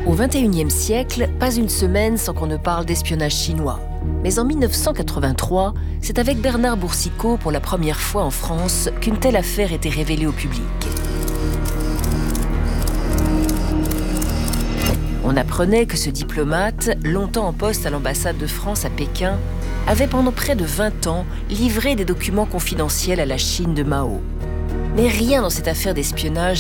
Au XXIe siècle, pas une semaine sans qu'on ne parle d'espionnage chinois. Mais en 1983, c'est avec Bernard Boursicot pour la première fois en France qu'une telle affaire était révélée au public. On apprenait que ce diplomate, longtemps en poste à l'ambassade de France à Pékin, avait pendant près de 20 ans livré des documents confidentiels à la Chine de Mao. Mais rien dans cette affaire d'espionnage